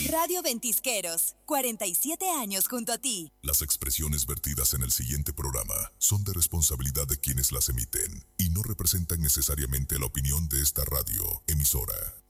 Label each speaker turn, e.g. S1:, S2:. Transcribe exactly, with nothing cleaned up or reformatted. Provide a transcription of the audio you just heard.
S1: Radio Ventisqueros, cuarenta y siete años junto a ti.
S2: Las expresiones vertidas en el siguiente programa son de responsabilidad de quienes las emiten y no representan necesariamente la opinión de esta radio emisora.